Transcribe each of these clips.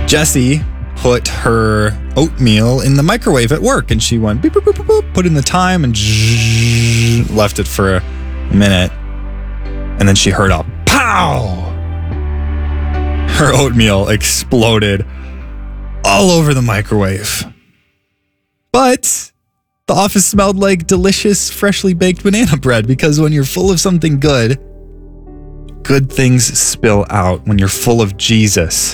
Jessie put her oatmeal in the microwave at work, and she went beep, boop, boop, boop, boop, put in the time and left it for a minute. And then she heard a pow! Her oatmeal exploded all over the microwave. But the office smelled like delicious, freshly baked banana bread, because when you're full of something good, good things spill out. When you're full of Jesus,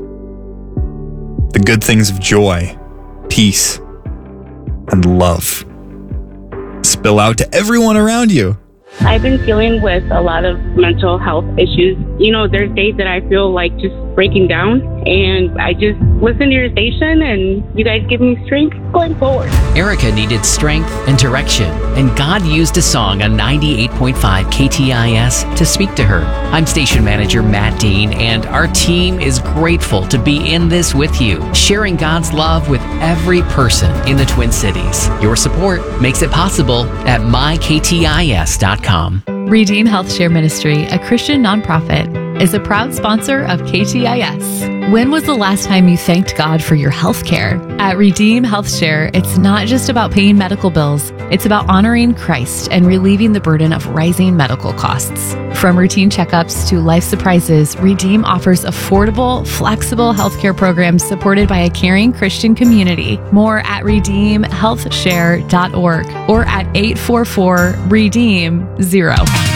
the good things of joy, peace, and love spill out to everyone around you. I've been dealing with a lot of mental health issues. You know, there's days that I feel like just breaking down, and I just listen to your station, and you guys give me strength going forward. Erica needed strength and direction, and God used a song on 98.5 KTIS to speak to her. I'm station manager Matt Dean, and our team is grateful to be in this with you, sharing God's love with every person in the Twin Cities. Your support makes it possible at myktis.com. Redeem Health Share Ministry, a Christian nonprofit, is a proud sponsor of KTIS. When was the last time you thanked God for your health care? At Redeem Health Share, it's not just about paying medical bills. It's about honoring Christ and relieving the burden of rising medical costs. From routine checkups to life surprises, Redeem offers affordable, flexible healthcare programs supported by a caring Christian community. More at redeemhealthshare.org or at 844-REDEEM-0.